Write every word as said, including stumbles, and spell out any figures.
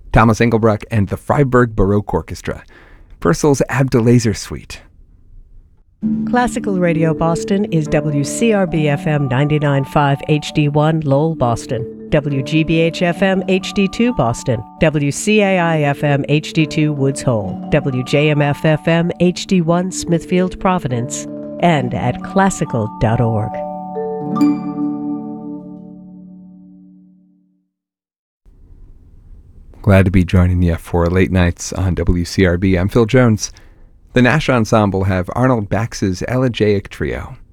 Thomas Engelbrecht and the Freiburg Baroque Orchestra. Purcell's Abdelazer Suite. Classical Radio Boston is W C R B F M ninety-nine point five H D one Lowell, Boston, W G B H F M H D two Boston, W C A I F M H D two Woods Hole, W J M F F M H D one Smithfield, Providence, and at classical dot org. Glad to be joining you for Late Nights on W C R B. I'm Phil Jones. The Nash Ensemble have Arnold Bax's Elegiac Trio.